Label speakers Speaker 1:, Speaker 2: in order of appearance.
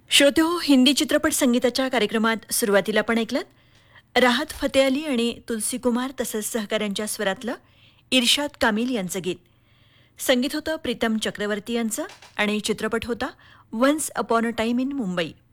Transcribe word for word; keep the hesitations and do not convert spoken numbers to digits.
Speaker 1: श्रोते हो, हिंदी चित्रपट संगीताच्या कार्यक्रमात सुरुवातीला पण ऐकलं राहत फतेह अली आणि तुलसी कुमार तसंच सहकाऱ्यांच्या स्वरातलं इर्शाद कामिल यांचं गीत. संगीत होतं प्रीतम चक्रवर्ती यांचं आणि चित्रपट होता once upon a time in Mumbai.